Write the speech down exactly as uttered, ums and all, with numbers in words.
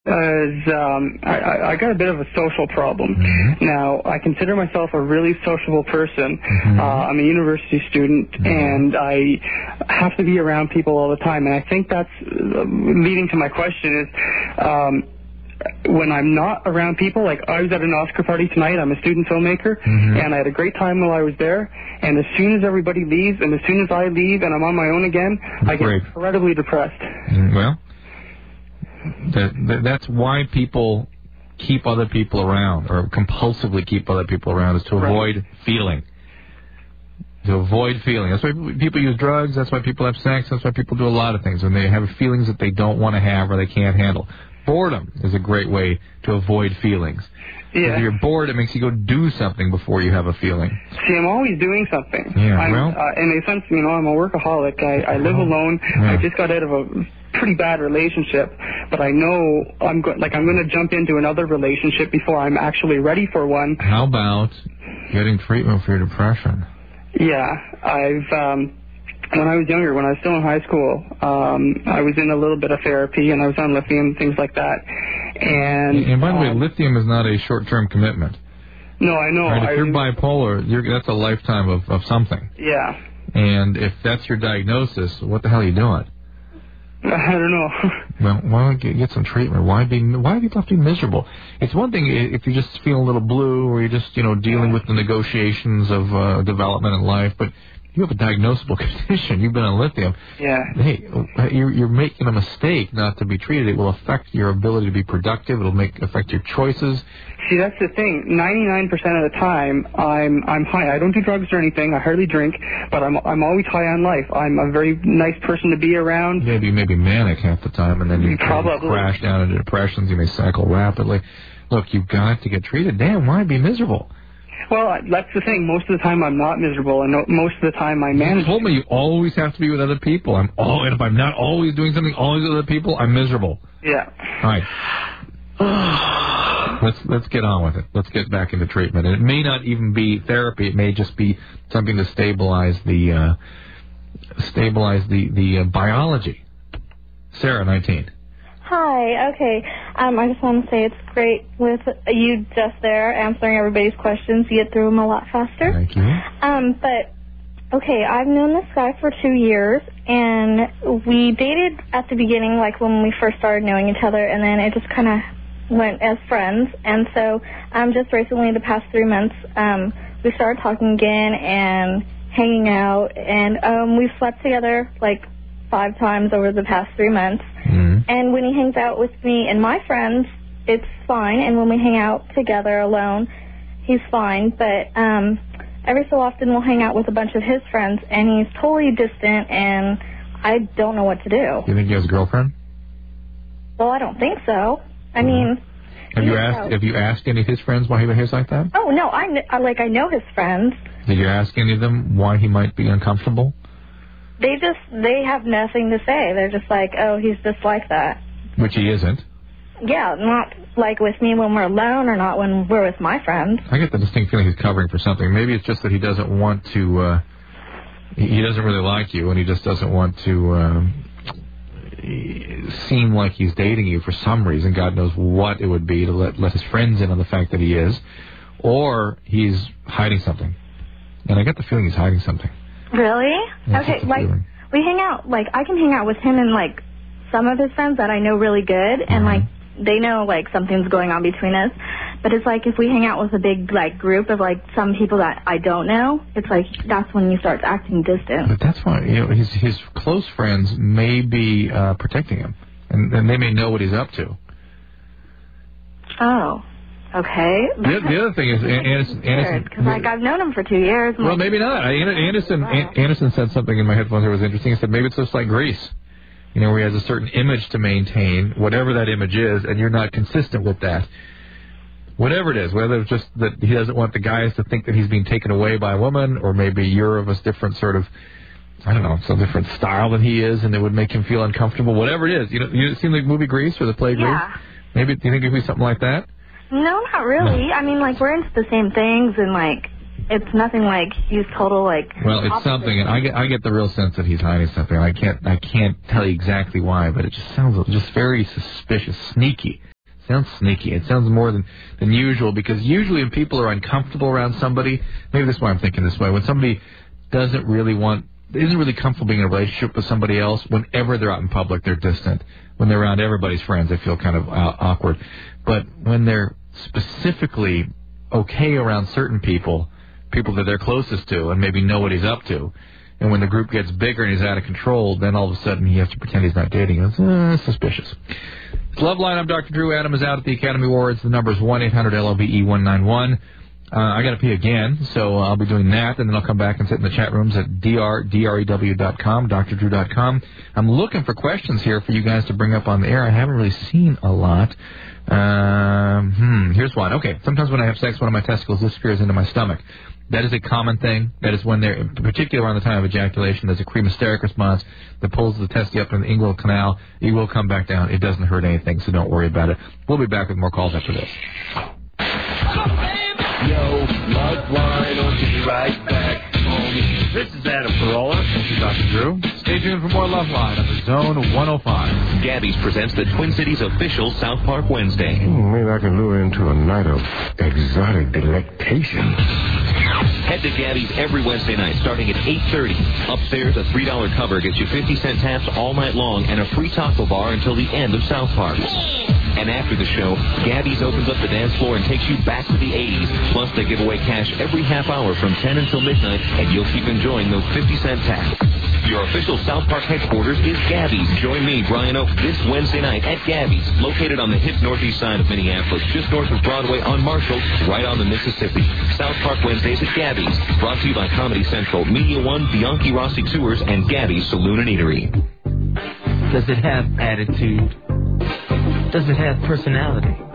is um, I, I I got a bit of a social problem. Mm-hmm. Now, I consider myself a really sociable person. Mm-hmm. uh, I'm a university student, mm-hmm. and I have to be around people all the time. And I think that's uh, leading to my question is, um, when I'm not around people, like I was at an Oscar party tonight, I'm a student filmmaker, mm-hmm. and I had a great time while I was there, and as soon as everybody leaves, and as soon as I leave and I'm on my own again, I get Great. incredibly depressed. Well, that, that, that's why people keep other people around, or compulsively keep other people around, is to avoid right. feeling. To avoid feeling. That's why people use drugs, that's why people have sex, that's why people do a lot of things, when they have feelings that they don't want to have or they can't handle. Boredom is a great way to avoid feelings. Yeah. If you're bored, it makes you go do something before you have a feeling. See, I'm always doing something. Yeah, I'm, well... Uh, in a sense, you know, I'm a workaholic. I, I live oh, alone. Yeah. I just got out of a pretty bad relationship, but I know I'm go- like I'm going to jump into another relationship before I'm actually ready for one. How about getting treatment for your depression? Yeah, I've... Um, When I was younger, when I was still in high school, um, I was in a little bit of therapy, and I was on lithium, things like that. And, and by the um, way, lithium is not a short-term commitment. No, I know. Right, if I, you're bipolar, you're, that's a lifetime of, of something. Yeah. And if that's your diagnosis, what the hell are you doing? I don't know. Well, why don't you get some treatment? Why be why do you have to be miserable? It's one thing if you just feel a little blue, or you're just, you know, dealing with the negotiations of uh, development in life, but you have a diagnosable condition. You've been on lithium. Yeah. Hey, you're, you're making a mistake not to be treated. It will affect your ability to be productive. It'll make affect your choices. See, that's the thing. ninety-nine percent of the time, I'm I'm high. I don't do drugs or anything. I hardly drink, but I'm I'm always high on life. I'm a very nice person to be around. Maybe maybe manic half the time, and then you Probably. crash down into depressions. You may cycle rapidly. Look, you've got to get treated. Damn, why be miserable? Well, that's the thing. Most of the time, I'm not miserable, and most of the time, I manage. You told me you always have to be with other people. I'm all, and if I'm not always doing something, always with other people, I'm miserable. Yeah. All right. let's let's get on with it. Let's get back into treatment. And it may not even be therapy. It may just be something to stabilize the uh, stabilize the the uh, biology. Sarah, nineteen. Hi, okay. Um, I just want to say it's great with you just there answering everybody's questions. You get through them a lot faster. Thank you. Um, but, okay, I've known this guy for two years, and we dated at the beginning, like when we first started knowing each other, and then it just kind of went as friends. And so um, just recently, the past three months, um, we started talking again and hanging out, and um, we've slept together, like, five times over the past three months. Mm-hmm. And when he hangs out with me and my friends, it's fine. And when we hang out together alone, he's fine. But um, every so often we'll hang out with a bunch of his friends, and he's totally distant, and I don't know what to do. You think he has a girlfriend? Well, I don't think so. I mm-hmm. mean... Have you asked know. Have you asked any of his friends why he behaves like that? Oh, no. I, I, like, I know his friends. Did you ask any of them why he might be uncomfortable? They just, they have nothing to say. They're just like, oh, he's just like that. Which he isn't. Yeah, not like with me when we're alone, or not when we're with my friends. I get the distinct feeling he's covering for something. Maybe it's just that he doesn't want to, uh, he doesn't really like you, and he just doesn't want to uh, seem like he's dating you for some reason. God knows what it would be to let, let his friends in on the fact that he is. Or he's hiding something. And I get the feeling he's hiding something. Really? That's okay, like, feeling. We hang out, like, I can hang out with him and, like, some of his friends that I know really good, mm-hmm. and, like, they know, like, something's going on between us. But it's like if we hang out with a big, like, group of, like, some people that I don't know, it's like that's when he starts acting distant. But that's why, you know, his, his close friends may be uh, protecting him, and, and they may know what he's up to. Oh. Okay. The, the other thing is, Anderson... Anderson because, like, I've known him for two years. Well, maybe not. Anderson, wow. Anderson said something in my headphones that was interesting. He said maybe it's just like Grease, you know, where he has a certain image to maintain, whatever that image is, and you're not consistent with that. Whatever it is, whether it's just that he doesn't want the guys to think that he's being taken away by a woman, or maybe you're of a different sort of, I don't know, some different style than he is, and it would make him feel uncomfortable. Whatever it is. You know, you seen the movie Grease or the play Grease? Yeah. Maybe, do you think it would be something like that? No, not really. No. I mean, like, we're into the same things, and, like, it's nothing like he's total, like... Well, it's something, and I get, I get the real sense that he's hiding something. I can't, I can't tell you exactly why, but it just sounds just very suspicious, sneaky. sounds sneaky. It sounds more than, than usual, because usually when people are uncomfortable around somebody, maybe that's why I'm thinking this way, when somebody doesn't really want, isn't really comfortable being in a relationship with somebody else, whenever they're out in public, they're distant. When they're around everybody's friends, they feel kind of uh, awkward. But when they're specifically okay around certain people, people that they're closest to, and maybe know what he's up to, and when the group gets bigger and he's out of control, then all of a sudden he has to pretend he's not dating. It's uh, suspicious. It's Loveline. I'm Doctor Drew. Adam is out at the Academy Awards. The number is one eight hundred L O V E one nine one. Uh, I got to pee again, so I'll be doing that, and then I'll come back and sit in the chat rooms at d r drew dot com, d r drew dot com. I'm looking for questions here for you guys to bring up on the air. I haven't really seen a lot. Um, hmm, here's one. Okay, sometimes when I have sex, one of my testicles disappears into my stomach. That is a common thing. That is when they're, in particular around the time of ejaculation, there's a cremasteric response that pulls the testy up in the inguinal canal. It will come back down. It doesn't hurt anything, so don't worry about it. We'll be back with more calls after this. Yo, Loveline, I'll be right back. This is Adam Carolla. This is Doctor Drew. Stay tuned for more Loveline on the Zone one oh five. Gabby's presents the Twin Cities official South Park Wednesday. Hmm, maybe I can lure into a night of exotic delectation. Head to Gabby's every Wednesday night starting at eight thirty. Upstairs, a three dollar cover gets you fifty cent taps all night long and a free taco bar until the end of South Park. And after the show, Gabby's opens up the dance floor and takes you back to the eighties. Plus, they give away cash every half hour from ten until midnight, and you'll keep enjoying those fifty cent taps. Your official South Park headquarters is Gabby's. Join me, Brian Oak, this Wednesday night at Gabby's, located on the hip northeast side of Minneapolis, just north of Broadway on Marshall, right on the Mississippi. South Park Wednesdays at Gabby's, brought to you by Comedy Central, Media One, Bianchi Rossi Tours, and Gabby's Saloon and Eatery. Does it have attitude? Does it have personality?